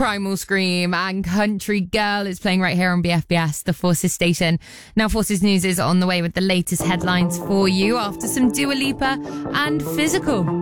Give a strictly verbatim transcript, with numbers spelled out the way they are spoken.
Primal Scream and Country Girl is playing right here on B F B S, the Forces station. Now Forces News is on the way with the latest headlines for you after some Dua Lipa and Physical.